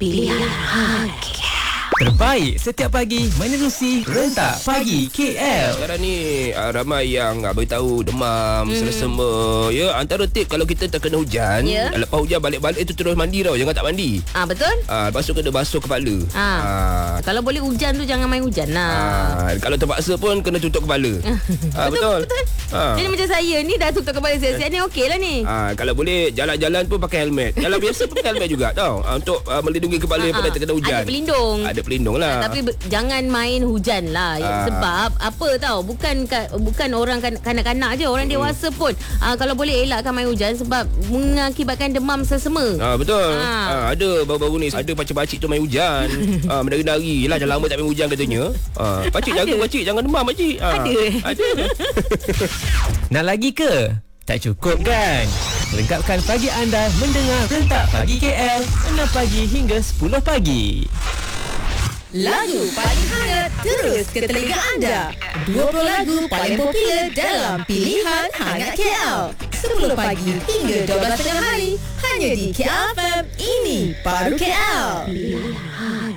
Pilihan hangat. Terbaik setiap pagi menerusi Rentak Pagi KL. Sekarang ni ramai yang beritahu demam, selesema. Ya, antara tip kalau kita terkena hujan, lepas hujan balik-balik tu terus mandi tau, jangan tak mandi. Betul? Lepas tu kena basuh kepala. Kalau boleh hujan tu jangan main hujan lah. Kalau terpaksa pun kena tutup kepala. Betul. Jadi macam saya ni dah tutup kepala siap-siap ni okey lah ni. Kalau boleh jalan-jalan pun pakai helmet. Jalan biasa pun pakai helmet juga tau. Untuk melindungi kepala pada terkena hujan. Ada pelindung. Ada pelindung lah. Tapi jangan main hujan lah. Sebab apa tahu, bukan orang kanak-kanak je, orang dewasa pun kalau boleh elakkan main hujan sebab mengakibatkan demam selsema. Betul. Ada baru-baru ni ada pakcik-pakcik tu main hujan. Menari-nari lah, dah lama tak main hujan katanya. Pakcik jaga pakcik, jangan demam pakcik. Ada. Nak lagi ke? Tak cukup kan? Lengkapkan pagi anda mendengar Rentak Pagi KL 6 pagi hingga 10 pagi. Lagu paling hangat terus ke telinga anda. 20 lagu paling popular dalam Pilihan Hangat KL. 10 pagi hingga 12 tengah hari. Hanya di KL FM. Ini baru KL. Pilihan hangat.